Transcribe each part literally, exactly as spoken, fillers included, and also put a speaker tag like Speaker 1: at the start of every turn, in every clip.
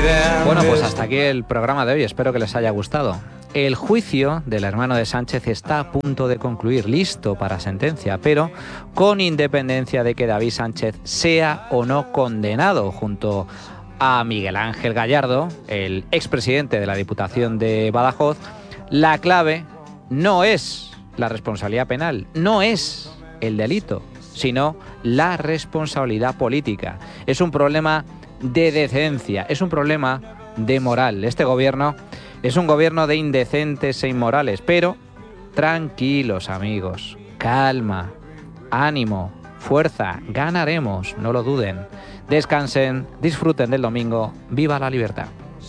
Speaker 1: Bueno, pues hasta aquí el programa de hoy. Espero que les haya gustado. El juicio del hermano de Sánchez está a punto de concluir, listo para sentencia, pero con independencia de que David Sánchez sea o no condenado, junto a Miguel Ángel Gallardo, el expresidente de la Diputación de Badajoz, la clave no es la responsabilidad penal, no es el delito, sino la responsabilidad política. Es un problema de decencia, es un problema de moral. Este gobierno es un gobierno de indecentes e inmorales, pero tranquilos, amigos, calma, ánimo, fuerza, ganaremos, no lo duden. Descansen, disfruten del domingo, viva la libertad.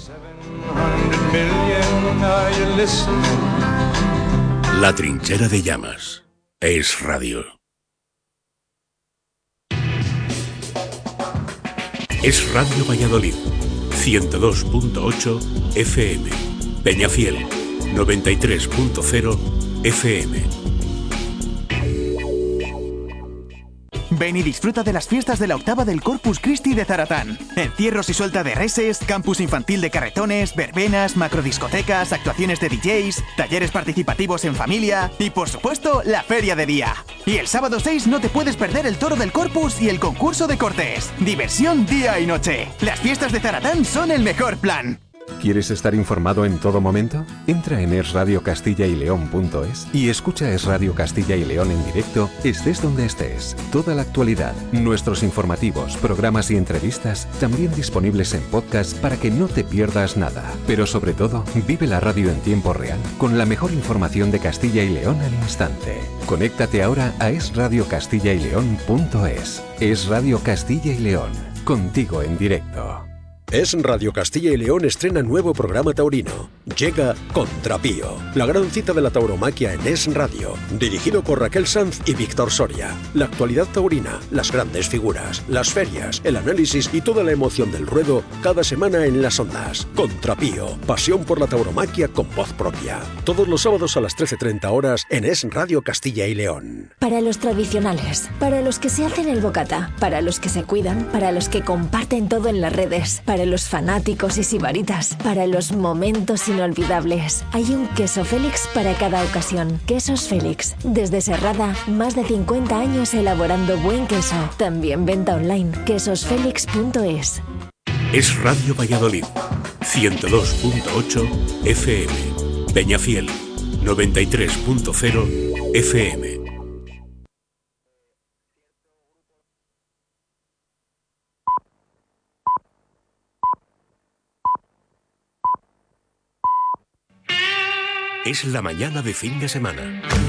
Speaker 2: La trinchera de llamas es radio. Es Radio Valladolid, ciento dos punto ocho F M. Peñafiel, noventa y tres punto cero F M.
Speaker 3: Ven y disfruta de las fiestas de la octava del Corpus Christi de Zaratán. Encierros y suelta de reses, campus infantil de carretones, verbenas, macrodiscotecas, actuaciones de D Js, talleres participativos en familia y, por supuesto, la feria de día. Y el sábado seis no te puedes perder el toro del Corpus y el concurso de cortes. Diversión día y noche. Las fiestas de Zaratán son el mejor plan.
Speaker 4: ¿Quieres estar informado en todo momento? Entra en es radio castilla y león punto es y escucha Es Radio Castilla y León en directo, estés donde estés. Toda la actualidad, nuestros informativos, programas y entrevistas, también disponibles en podcast para que no te pierdas nada. Pero sobre todo, vive la radio en tiempo real, con la mejor información de Castilla y León al instante. Conéctate ahora a es radio castilla y león punto es. Es Radio Castilla y León, contigo en directo.
Speaker 2: Es Radio Castilla y León estrena nuevo programa taurino. Llega Contrapío, la gran cita de la tauromaquia en Es Radio, dirigido por Raquel Sanz y Víctor Soria. La actualidad taurina, las grandes figuras, las ferias, el análisis y toda la emoción del ruedo cada semana en las ondas. Contrapío, pasión por la tauromaquia con voz propia. Todos los sábados a las trece treinta horas en Es Radio Castilla y León.
Speaker 5: Para los tradicionales, para los que se hacen el bocata, para los que se cuidan, para los que comparten todo en las redes, para los fanáticos y sibaritas, para los momentos inolvidables. Hay un queso Félix para cada ocasión. Quesos Félix. Desde Serrada, más de cincuenta años elaborando buen queso. También venta online. quesos félix punto es.
Speaker 2: Es Radio Valladolid, ciento dos punto ocho F M. Peñafiel, noventa y tres punto cero F M. Es la mañana de fin de semana.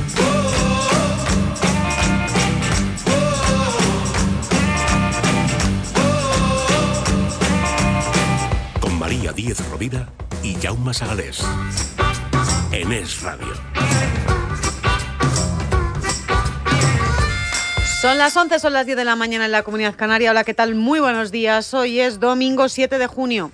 Speaker 2: Con María Díez Rovira y Jaume Sagalés. En Es Radio.
Speaker 6: Son las once, son las diez de la mañana en la Comunidad Canaria. Hola, ¿qué tal? Muy buenos días. Hoy es domingo siete de junio.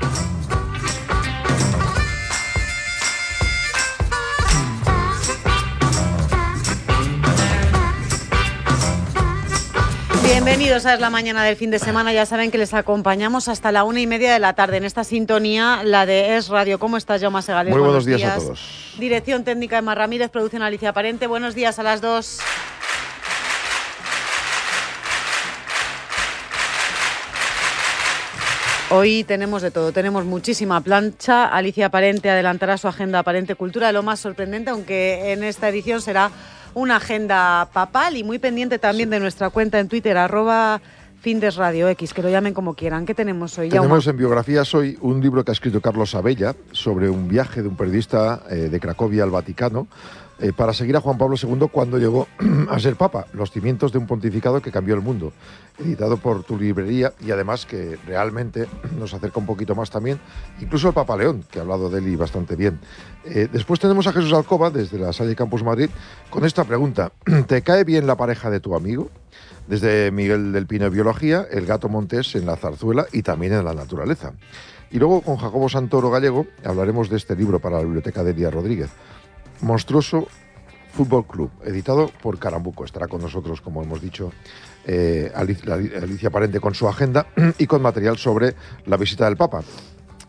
Speaker 6: Bienvenidos a Es la Mañana del fin de semana. Ya saben que les acompañamos hasta la una y media de la tarde en esta sintonía, la de Es Radio. ¿Cómo estás, Jaume Segalés?
Speaker 7: Muy buenos, buenos días, días a todos.
Speaker 6: Dirección técnica Emma Ramírez, producción Alicia Parente. Buenos días a las dos. Hoy tenemos de todo, tenemos muchísima plancha. Alicia Parente adelantará su agenda Parente Cultura, lo más sorprendente, aunque en esta edición será una agenda papal y muy pendiente también de nuestra cuenta en Twitter, arroba Findesradio X, que lo llamen como quieran. ¿Qué tenemos hoy?
Speaker 7: Tenemos
Speaker 6: Jaume?
Speaker 7: En biografías hoy un libro que ha escrito Carlos Abella sobre un viaje de un periodista eh, de Cracovia al Vaticano eh, para seguir a Juan Pablo segundo cuando llegó a ser Papa, los cimientos de un pontificado que cambió el mundo, editado por Tu Librería, y además que realmente nos acerca un poquito más también, incluso el Papa León, que ha hablado de él y bastante bien. Eh, después tenemos a Jesús Alcoba, desde la Salle Campus Madrid, con esta pregunta: ¿te cae bien la pareja de tu amigo? Desde Miguel del Pino, Biología, el gato montés en la zarzuela y también en la naturaleza. Y luego con Jacobo Santoro Gallego hablaremos de este libro para la biblioteca de Elia Rodríguez, Monstruoso Fútbol Club, editado por Carambuco. Estará con nosotros, como hemos dicho, eh, Alicia, Alicia Parente con su agenda y con material sobre la visita del Papa.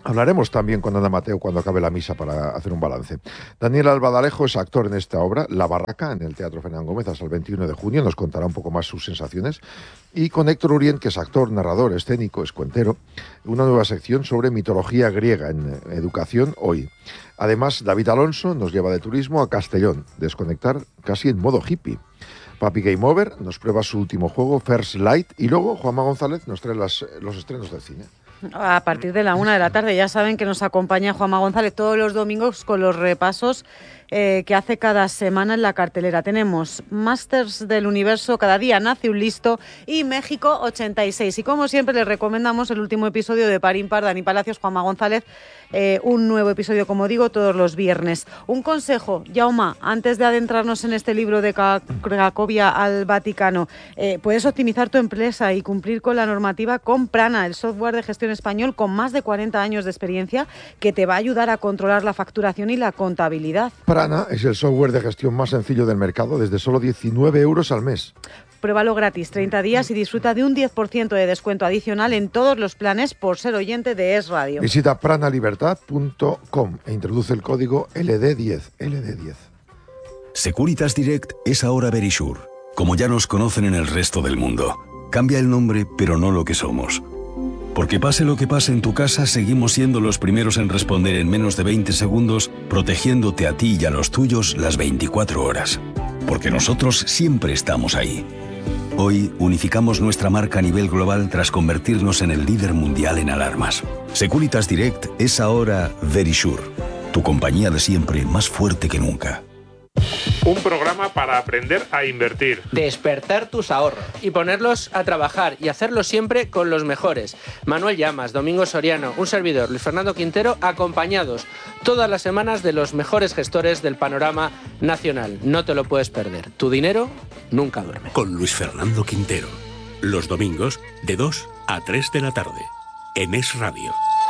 Speaker 7: Hablaremos también con Ana Mateo cuando acabe la misa para hacer un balance. Daniel Albadalejo es actor en esta obra, La Barraca, en el Teatro Fernán Gómez hasta el veintiuno de junio. Nos contará un poco más sus sensaciones. Y con Héctor Urien, que es actor, narrador, escénico, es cuentero, una nueva sección sobre mitología griega en Educación Hoy. Además, David Alonso nos lleva de turismo a Castellón, desconectar casi en modo hippie. Papi Game Over nos prueba su último juego, First Light, y luego Juanma González nos trae las, los estrenos del cine.
Speaker 6: A partir de la una de la tarde, ya saben que nos acompaña Juanma González todos los domingos con los repasos eh, que hace cada semana en la cartelera. Tenemos Masters del Universo, Cada día nace un listo, y México ochenta y seis. Y como siempre les recomendamos el último episodio de Par Impar, Dani Palacios, Juanma González, eh, un nuevo episodio, como digo, todos los viernes. Un consejo, Jaume, antes de adentrarnos en este libro de Cracovia al Vaticano, eh, puedes optimizar tu empresa y cumplir con la normativa con Prana, el software de gestión español con más de cuarenta años de experiencia que te va a ayudar a controlar la facturación y la contabilidad.
Speaker 7: Prana es el software de gestión más sencillo del mercado desde solo diecinueve euros al mes.
Speaker 6: Pruébalo gratis treinta días y disfruta de un diez por ciento de descuento adicional en todos los planes por ser oyente de Es Radio.
Speaker 7: Visita pranalibertad punto com e introduce el código L D diez. L D diez.
Speaker 8: Securitas Direct es ahora Verisure, como ya nos conocen en el resto del mundo. Cambia el nombre, pero no lo que somos. Porque pase lo que pase en tu casa, seguimos siendo los primeros en responder en menos de veinte segundos, protegiéndote a ti y a los tuyos las veinticuatro horas. Porque nosotros siempre estamos ahí. Hoy unificamos nuestra marca a nivel global tras convertirnos en el líder mundial en alarmas. Securitas Direct es ahora Verisure, tu compañía de siempre más fuerte que nunca.
Speaker 9: Un programa para aprender a invertir.
Speaker 10: Despertar tus ahorros y ponerlos a trabajar y hacerlo siempre con los mejores. Manuel Llamas, Domingo Soriano, un servidor, Luis Fernando Quintero, acompañados todas las semanas de los mejores gestores del panorama nacional. No te lo puedes perder. Tu dinero nunca duerme.
Speaker 11: Con Luis Fernando Quintero. Los domingos de dos a tres de la tarde. En Es Radio.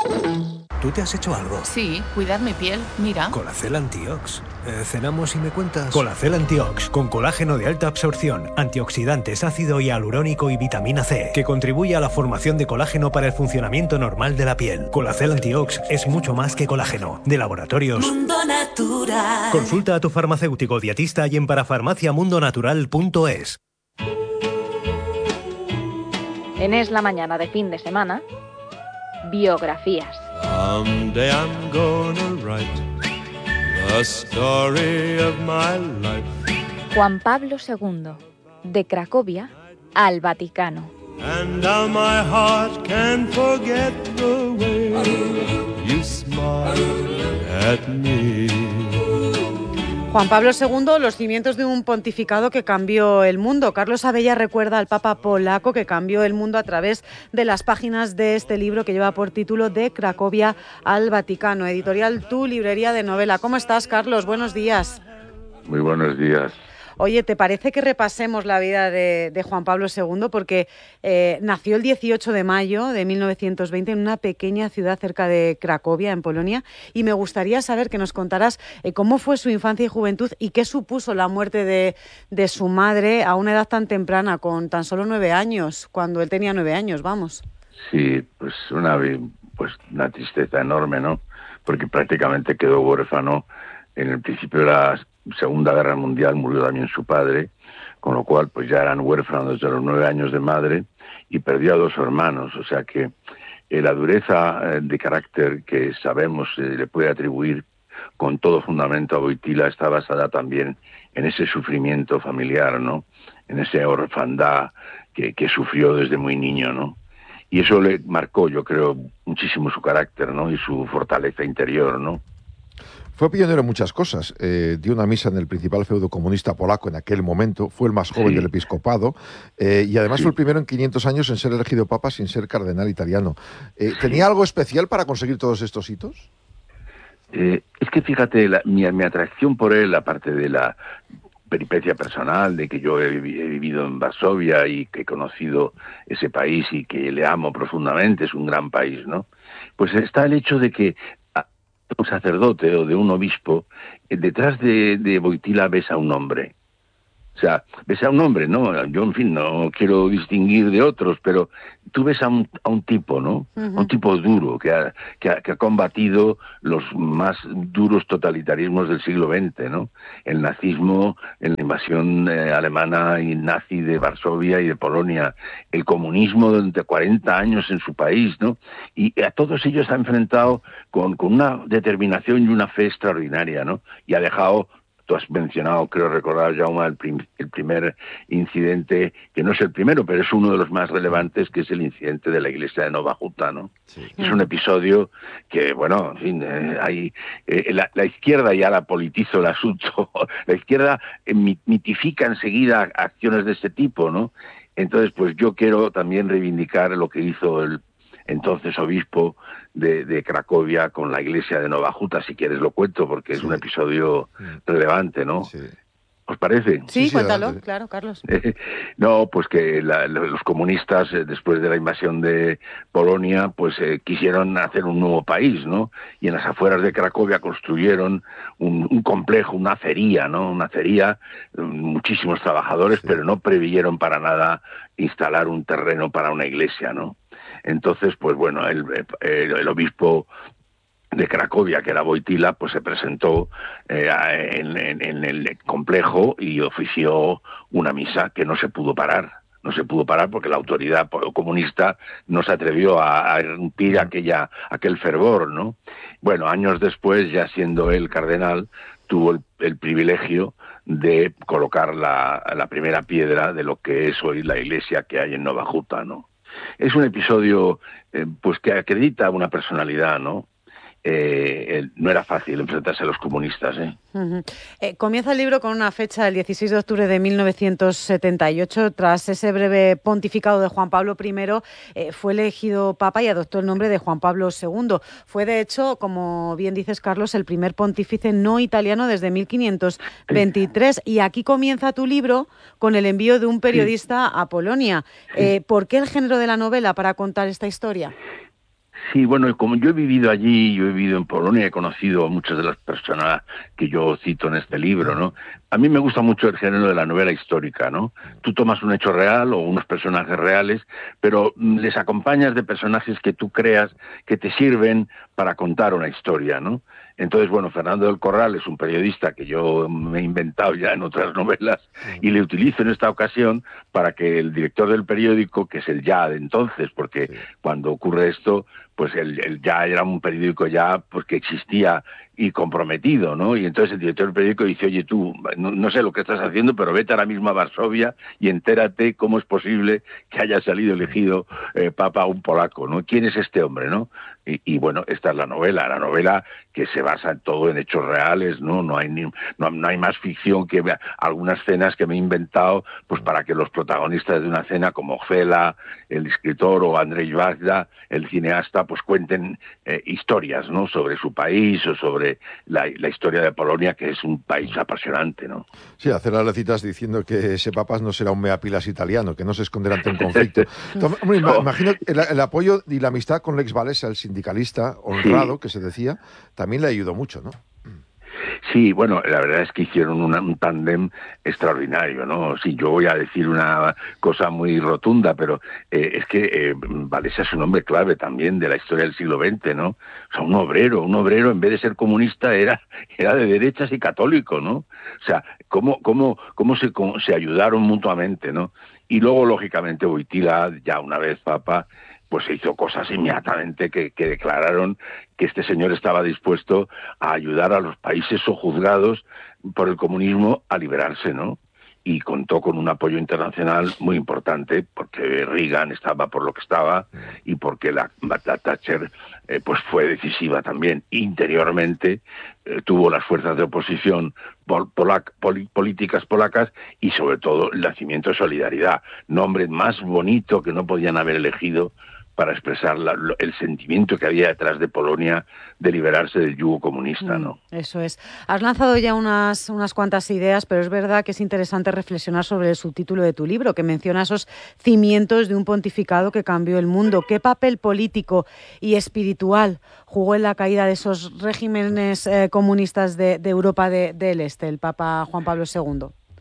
Speaker 12: ¿Tú te has hecho algo?
Speaker 13: Sí, cuidar mi piel, mira.
Speaker 12: Colacel Antiox. Eh, ¿Cenamos y me cuentas? Colacel Antiox, con colágeno de alta absorción, antioxidantes, ácido hialurónico y vitamina C, que contribuye a la formación de colágeno para el funcionamiento normal de la piel. Colacel Antiox es mucho más que colágeno. De Laboratorios
Speaker 14: Mundo Natural.
Speaker 12: Consulta a tu farmacéutico dietista y en parafarmaciamundonatural punto es.
Speaker 15: En Es la Mañana de fin de semana, biografías.
Speaker 16: Someday I'm gonna write the story of my life.
Speaker 15: Juan Pablo segundo, de Cracovia al Vaticano.
Speaker 16: And now my heart can't forget the way you smile at me.
Speaker 6: Juan Pablo segundo, los cimientos de un pontificado que cambió el mundo. Carlos Abella recuerda al Papa polaco que cambió el mundo a través de las páginas de este libro que lleva por título De Cracovia al Vaticano. Editorial Tu Librería de Novela. ¿Cómo estás, Carlos? Buenos días.
Speaker 17: Muy buenos días.
Speaker 6: Oye, ¿te parece que repasemos la vida de, de Juan Pablo segundo? Porque eh, nació el dieciocho de mayo de mil novecientos veinte en una pequeña ciudad cerca de Cracovia, en Polonia, y me gustaría saber que nos contaras eh, cómo fue su infancia y juventud y qué supuso la muerte de, de su madre a una edad tan temprana, con tan solo nueve años, cuando él tenía nueve años, vamos.
Speaker 17: Sí, pues una, pues una tristeza enorme, ¿no? Porque prácticamente quedó huérfano en el principio de la Segunda Guerra Mundial, murió también su padre, con lo cual pues ya eran huérfanos desde los nueve años de madre y perdió a dos hermanos, o sea que eh, la dureza eh, de carácter que sabemos eh, le puede atribuir con todo fundamento a Wojtyła está basada también en ese sufrimiento familiar, ¿no? En esa orfandad que, que sufrió desde muy niño, ¿no? Y eso le marcó, yo creo, muchísimo su carácter, ¿no? Y su fortaleza interior, ¿no?
Speaker 7: Fue pionero en muchas cosas. Eh, dio una misa en el principal feudo comunista polaco en aquel momento. Fue el más joven sí. del episcopado. Eh, y además sí. fue el primero en quinientos años en ser elegido papa sin ser cardenal italiano. Eh, ¿Tenía algo especial para conseguir todos estos hitos?
Speaker 17: Eh, es que fíjate, la, mi, mi atracción por él, aparte de la peripecia personal, de que yo he, he vivido en Varsovia y que he conocido ese país y que le amo profundamente, es un gran país, ¿no? Pues está el hecho de que un sacerdote o de un obispo, detrás de, de Wojtyła ves a un hombre. O sea, ves a un hombre, ¿no? Yo, en fin, no quiero distinguir de otros, pero tú ves a un, a un tipo, ¿no? Uh-huh. Un tipo duro, que ha, que, ha, que ha combatido los más duros totalitarismos del siglo veinte, ¿no? El nazismo, en la invasión eh, alemana y nazi de Varsovia y de Polonia, el comunismo durante cuarenta años en su país, ¿no? Y a todos ellos ha enfrentado con, con una determinación y una fe extraordinaria, ¿no? Y ha dejado... Tú has mencionado, creo recordar, Jaume, el, prim, el primer incidente, que no es el primero, pero es uno de los más relevantes, que es el incidente de la iglesia de Nova Huta, ¿no? Sí. Es un episodio que, bueno, en fin, eh, hay, eh, la, la izquierda ya la politizó el asunto, la izquierda eh, mitifica enseguida acciones de este tipo, ¿no? Entonces, pues yo quiero también reivindicar lo que hizo el entonces obispo de, de Cracovia con la iglesia de Nova Huta, si quieres lo cuento, porque es sí. un episodio relevante, ¿no? Sí. ¿Os parece?
Speaker 6: Sí, sí cuéntalo, sí, claro, Carlos.
Speaker 17: No, pues que la, los comunistas, eh, después de la invasión de Polonia, pues eh, quisieron hacer un nuevo país, ¿no? Y en las afueras de Cracovia construyeron un, un complejo, una acería, ¿no? Una acería, muchísimos trabajadores, sí. pero no preveyeron para nada instalar un terreno para una iglesia, ¿no? Entonces, pues bueno, el, el, el obispo de Cracovia, que era Wojtyła, pues se presentó eh, en, en, en el complejo y ofició una misa que no se pudo parar. No se pudo parar porque la autoridad comunista no se atrevió a, a irrumpir aquella, aquel fervor, ¿no? Bueno, años después, ya siendo él cardenal, tuvo el, el privilegio de colocar la, la primera piedra de lo que es hoy la iglesia que hay en Nova Huta, ¿no? Es un episodio eh, pues que acredita una personalidad, ¿no? Eh, eh, no era fácil enfrentarse a los comunistas, ¿eh?
Speaker 6: Uh-huh. Eh, comienza el libro con una fecha, el dieciséis de octubre de mil novecientos setenta y ocho. Tras ese breve pontificado de Juan Pablo primero, eh, fue elegido papa y adoptó el nombre de Juan Pablo segundo. Fue, de hecho, como bien dices, Carlos, el primer pontífice no italiano desde mil quinientos veintitrés. Y aquí comienza tu libro con el envío de un periodista sí. a Polonia. Eh, ¿Por qué el género de la novela para contar esta historia?
Speaker 17: Sí, bueno, como yo he vivido allí, yo he vivido en Polonia, he conocido a muchas de las personas que yo cito en este libro, ¿no? A mí me gusta mucho el género de la novela histórica, ¿no? Tú tomas un hecho real o unos personajes reales, pero les acompañas de personajes que tú creas que te sirven para contar una historia, ¿no? Entonces, bueno, Fernando del Corral es un periodista que yo me he inventado ya en otras novelas y le utilizo en esta ocasión para que el director del periódico, que es el Ya de entonces, porque sí. cuando ocurre esto, pues el, el Ya era un periódico ya pues que existía y comprometido, ¿no? Y entonces el director del periódico dice, oye, tú, no, no sé lo que estás haciendo, pero vete ahora mismo a Varsovia y entérate cómo es posible que haya salido elegido eh, papa un polaco, ¿no? ¿Quién es este hombre, no? Y, y bueno, esta es la novela, la novela que se basa en todo en hechos reales, ¿no? No hay ni, no, no hay más ficción que algunas escenas que me he inventado, pues para que los protagonistas de una escena como Fela, el escritor, o Andrzej Wajda, el cineasta, pues cuenten eh, historias, ¿no? Sobre su país o sobre La, la historia de Polonia, que es un país apasionante, ¿no?
Speaker 7: Sí, hacer las citas diciendo que ese papas no será un meapilas italiano, que no se esconderá ante un conflicto. Entonces, hombre, no. Imagino el, el apoyo y la amistad con Lech Walesa, el sindicalista honrado, sí. que se decía, también le ayudó mucho, ¿no?
Speaker 17: Sí, bueno, la verdad es que hicieron una, un tándem extraordinario, ¿no? Sí, yo voy a decir una cosa muy rotunda, pero eh, es que eh, Walesa es un hombre clave también de la historia del siglo veinte, ¿no? O sea, un obrero, un obrero en vez de ser comunista era, era de derechas y católico, ¿no? O sea, cómo, cómo, cómo se, cómo se ayudaron mutuamente, ¿no? Y luego, lógicamente, Wojtyła, ya una vez papa, pues se hizo cosas inmediatamente que, que declararon que este señor estaba dispuesto a ayudar a los países sojuzgados por el comunismo a liberarse, ¿no? Y contó con un apoyo internacional muy importante, porque Reagan estaba por lo que estaba y porque la, la Thatcher eh, pues fue decisiva también. Interiormente eh, tuvo las fuerzas de oposición pol, polac, pol, políticas polacas y sobre todo el nacimiento de Solidaridad, nombre más bonito que no podían haber elegido para expresar la, lo, el sentimiento que había detrás de Polonia de liberarse del yugo comunista, ¿no?
Speaker 6: Eso es. Has lanzado ya unas, unas cuantas ideas, pero es verdad que es interesante reflexionar sobre el subtítulo de tu libro, que menciona esos cimientos de un pontificado que cambió el mundo. ¿Qué papel político y espiritual jugó en la caída de esos regímenes eh, comunistas de, de Europa de, del Este, el Papa Juan Pablo segundo?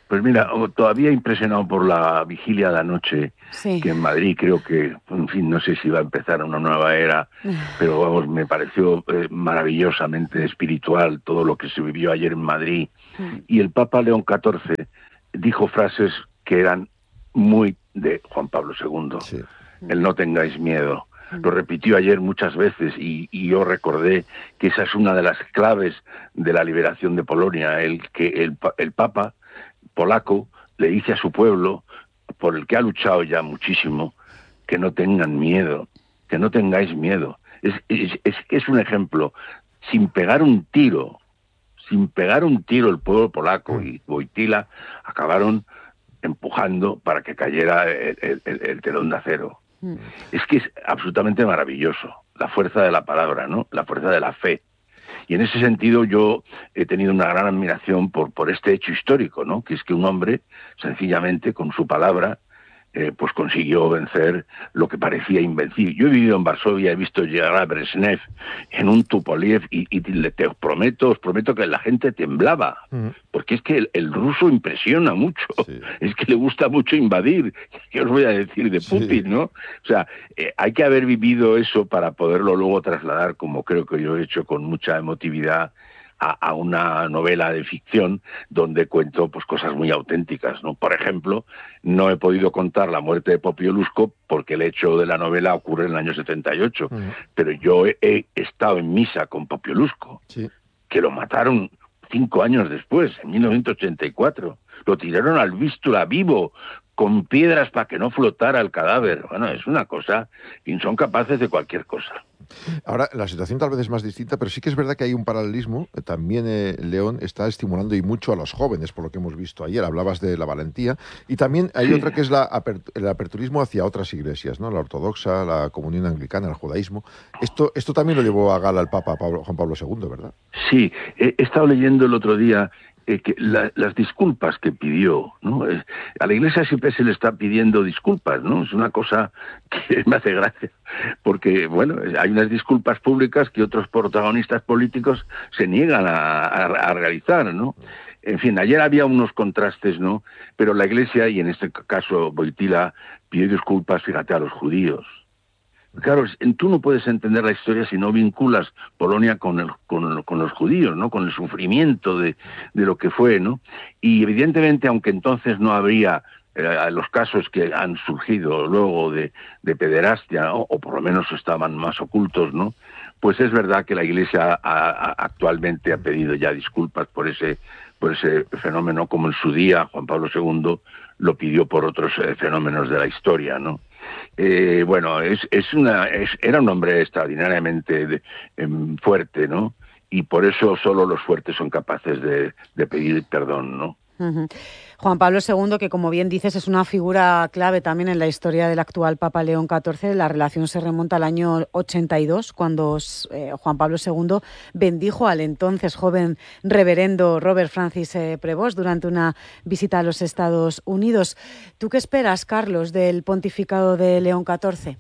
Speaker 17: Pues mira, todavía impresionado por la vigilia de anoche, sí. que en Madrid creo que, en fin, no sé si va a empezar una nueva era, pero vamos, me pareció eh, maravillosamente espiritual todo lo que se vivió ayer en Madrid. Mm. Y el Papa León catorce dijo frases que eran muy de Juan Pablo segundo. Sí. El no tengáis miedo. Lo repitió ayer muchas veces y, y yo recordé que esa es una de las claves de la liberación de Polonia, el que el, el Papa polaco le dice a su pueblo, por el que ha luchado ya muchísimo, que no tengan miedo, que no tengáis miedo. Es, es, es, es un ejemplo. Sin pegar un tiro, sin pegar un tiro el pueblo polaco y Wojtyła acabaron empujando para que cayera el, el, el telón de acero. Mm. Es que es absolutamente maravilloso, la fuerza de la palabra, ¿no? La fuerza de la fe. Y en ese sentido yo he tenido una gran admiración por, por este hecho histórico, ¿no? Que es que un hombre, sencillamente, con su palabra, eh, pues consiguió vencer lo que parecía invencible. Yo he vivido en Varsovia, he visto llegar a Brezhnev en un Tupolev y, y te os prometo, os prometo que la gente temblaba, mm. porque es que el, el ruso impresiona mucho, sí. es que le gusta mucho invadir. ¿Qué os voy a decir de Putin, sí. no? O sea, eh, hay que haber vivido eso para poderlo luego trasladar, como creo que yo he hecho con mucha emotividad, A, a una novela de ficción donde cuento pues cosas muy auténticas, ¿no? Por ejemplo, no he podido contar la muerte de Popieluszko porque el hecho de la novela ocurre en el año setenta y ocho, uh-huh. pero yo he, he estado en misa con Popieluszko, sí. que lo mataron cinco años después, en mil novecientos ochenta y cuatro. Lo tiraron al Vístula vivo, con piedras para que no flotara el cadáver. Bueno, es una cosa, y son capaces de cualquier cosa.
Speaker 7: Ahora, la situación tal vez es más distinta, pero sí que es verdad que hay un paralelismo. También eh, León está estimulando y mucho a los jóvenes, por lo que hemos visto ayer. Hablabas de la valentía. Y también hay sí. otra que es la apert- el aperturismo hacia otras iglesias, ¿no? La ortodoxa, la comunión anglicana, el judaísmo. Esto, esto también lo llevó a gala el Papa Pablo, Juan Pablo segundo, ¿verdad?
Speaker 17: Sí, he estado leyendo el otro día Eh, que la, las disculpas que pidió, ¿no? Eh, a la Iglesia siempre se le está pidiendo disculpas, ¿no? Es una cosa que me hace gracia, porque, bueno, hay unas disculpas públicas que otros protagonistas políticos se niegan a, a, a realizar, ¿no? En fin, ayer había unos contrastes, ¿no? Pero la Iglesia, y en este caso Wojtyła, pidió disculpas, fíjate, a los judíos. Claro, tú no puedes entender la historia si no vinculas Polonia con, el, con, con los judíos, ¿no? Con el sufrimiento de, de lo que fue, ¿no? Y evidentemente, aunque entonces no habría eh, los casos que han surgido luego de, de pederastia, ¿no? O por lo menos estaban más ocultos, ¿no? Pues es verdad que la Iglesia ha, ha, actualmente ha pedido ya disculpas por ese, por ese fenómeno, como en su día Juan Pablo segundo lo pidió por otros eh, fenómenos de la historia, ¿no? Eh, bueno, es, es una, es, era un hombre extraordinariamente de, eh, fuerte, ¿no? Y por eso solo los fuertes son capaces de, de pedir perdón, ¿no?
Speaker 6: Uh-huh. Juan Pablo segundo, que como bien dices es una figura clave también en la historia del actual Papa León catorce. La relación se remonta al año ochenta y dos, cuando eh, Juan Pablo segundo bendijo al entonces joven reverendo Robert Francis eh, Prevost durante una visita a los Estados Unidos. ¿Tú qué esperas, Carlos, del pontificado de León catorce?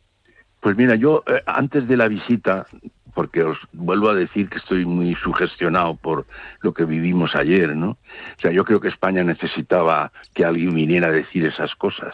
Speaker 17: Pues mira, yo eh, antes de la visita, porque os vuelvo a decir que estoy muy sugestionado por lo que vivimos ayer, ¿no? O sea, yo creo que España necesitaba que alguien viniera a decir esas cosas.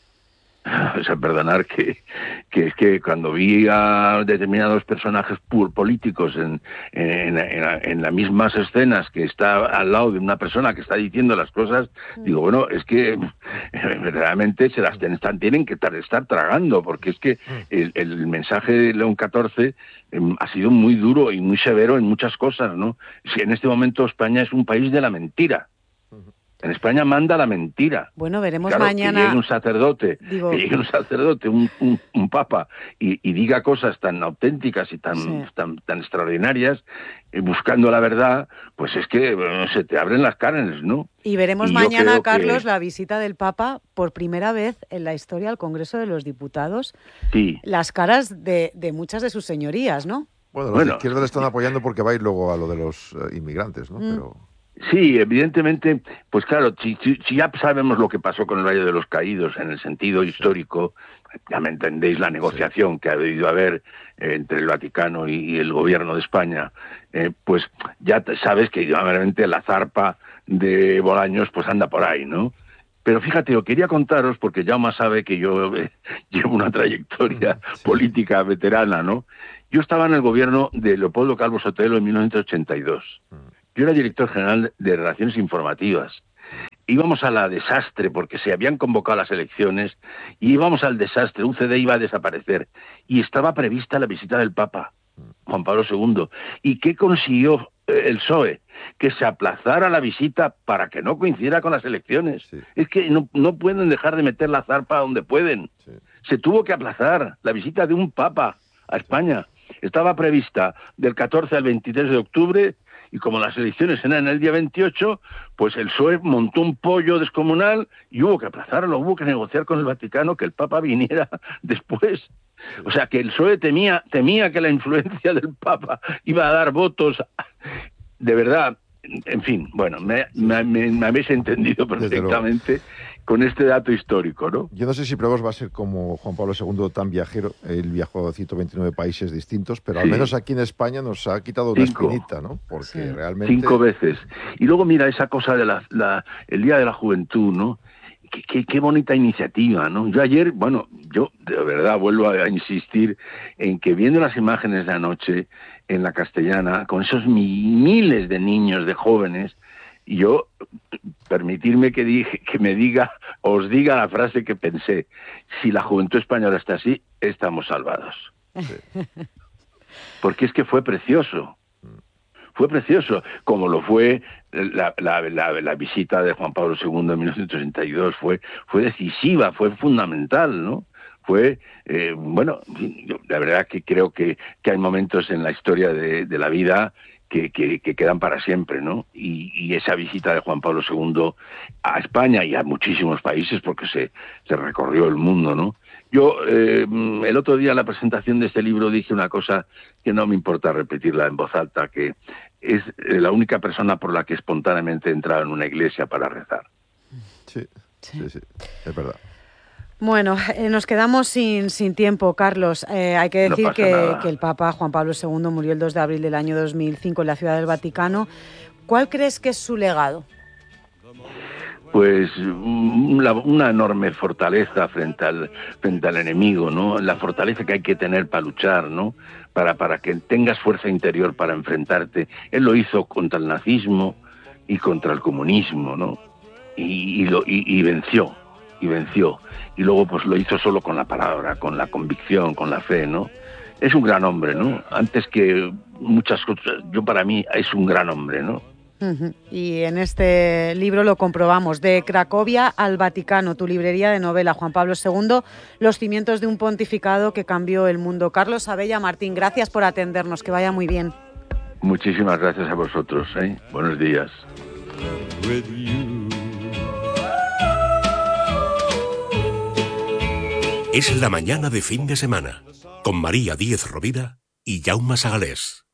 Speaker 17: O sea, perdonar que, que es que cuando vi a determinados personajes políticos en, en, en, en las mismas escenas que está al lado de una persona que está diciendo las cosas, digo, bueno, es que verdaderamente se las están, tienen que estar, estar tragando, porque es que el, el mensaje de León catorce eh, ha sido muy duro y muy severo en muchas cosas, ¿no? Si en este momento España es un país de la mentira. En España manda la mentira.
Speaker 6: Bueno, veremos
Speaker 17: claro,
Speaker 6: mañana.
Speaker 17: Que llegue un sacerdote,
Speaker 6: Digo...
Speaker 17: que llegue un sacerdote, un, un, un papa, y, y diga cosas tan auténticas y tan, sí. tan, tan extraordinarias, eh, buscando la verdad, pues es que bueno, se te abren las carnes, ¿no?
Speaker 6: Y veremos y mañana, Carlos, que... la visita del Papa por primera vez en la historia al Congreso de los Diputados.
Speaker 17: Sí.
Speaker 6: Las caras de, de muchas de sus señorías, ¿no?
Speaker 7: Bueno, los bueno, de izquierda le están apoyando porque va a ir luego a lo de los uh, inmigrantes, ¿no? Mm. Pero...
Speaker 17: Sí, evidentemente, pues claro, si, si, si ya sabemos lo que pasó con el Valle de los Caídos en el sentido histórico, ya me entendéis la negociación sí. que ha debido haber eh, entre el Vaticano y, y el gobierno de España, eh, pues ya sabes que realmente la zarpa de Bolaños pues anda por ahí, ¿no? Pero fíjate, yo quería contaros, porque Jaume sabe que yo eh, llevo una trayectoria sí. política veterana, ¿no? Yo estaba en el gobierno de Leopoldo Calvo Sotelo en mil novecientos ochenta y dos. Yo era director general de Relaciones Informativas. Íbamos a la desastre porque se habían convocado las elecciones y íbamos al desastre. U C D iba a desaparecer y estaba prevista la visita del Papa, Juan Pablo segundo. ¿Y qué consiguió el P S O E? Que se aplazara la visita para que no coincidiera con las elecciones. Sí. Es que no, no pueden dejar de meter la zarpa donde pueden. Sí. Se tuvo que aplazar la visita de un Papa a España. Estaba prevista del catorce al veintitrés de octubre y como las elecciones eran el día veintiocho, pues el P S O E montó un pollo descomunal y hubo que aplazarlo, hubo que negociar con el Vaticano que el Papa viniera después. O sea, que el P S O E temía, temía que la influencia del Papa iba a dar votos. De verdad, en fin, bueno, me, me, me, me habéis entendido perfectamente con este dato histórico, ¿no?
Speaker 7: Yo no sé si Pregos va a ser como Juan Pablo segundo tan viajero. Él viajó a ciento veintinueve países distintos, pero sí. al menos aquí en España nos ha quitado una Cinco. espinita, ¿no? Porque sí. realmente...
Speaker 17: Cinco veces. Y luego mira esa cosa de la, la el Día de la Juventud, ¿no? Qué, qué, qué bonita iniciativa, ¿no? Yo ayer, bueno, yo de verdad vuelvo a insistir en que viendo las imágenes de anoche en la Castellana, con esos miles de niños, de jóvenes, yo, permitirme que, dije, que me diga, os diga la frase que pensé, si la juventud española está así, estamos salvados. Sí. Porque es que fue precioso. Fue precioso, como lo fue la, la, la, la visita de Juan Pablo segundo en mil novecientos treinta y dos, fue, fue decisiva, fue fundamental, ¿no? Fue, eh, bueno, yo, la verdad que creo que, que hay momentos en la historia de, de la vida que, que, que quedan para siempre, ¿no? Y, y esa visita de Juan Pablo segundo a España y a muchísimos países, porque se, se recorrió el mundo, ¿no? Yo eh, el otro día en la presentación de este libro dije una cosa que no me importa repetirla en voz alta, que es la única persona por la que espontáneamente he entrado en una iglesia para rezar.
Speaker 7: Sí, sí, sí, es verdad.
Speaker 6: Bueno, eh, nos quedamos sin, sin tiempo, Carlos. Eh, hay que decir no que, que el Papa Juan Pablo segundo murió el dos de abril del año dos mil cinco en la Ciudad del Vaticano. ¿Cuál crees que es su legado?
Speaker 17: Pues una, una enorme fortaleza frente al, frente al enemigo, ¿no? La fortaleza que hay que tener para luchar, ¿no? Para, para que tengas fuerza interior para enfrentarte. Él lo hizo contra el nazismo y contra el comunismo, ¿no? Y, y, lo, y, y venció, y venció. Y luego pues lo hizo solo con la palabra, con la convicción, con la fe, ¿no? Es un gran hombre, ¿no? Antes que muchas cosas, yo para mí es un gran hombre, ¿no?
Speaker 6: Uh-huh. Y en este libro lo comprobamos, de Cracovia al Vaticano, tu librería de novela, Juan Pablo segundo, los cimientos de un pontificado que cambió el mundo. Carlos Abella Martín, gracias por atendernos, que vaya muy bien.
Speaker 17: Muchísimas gracias a vosotros, ¿eh? Buenos días.
Speaker 11: Es la mañana de fin de semana, con María Díez Rovira y Jaume Sagalés.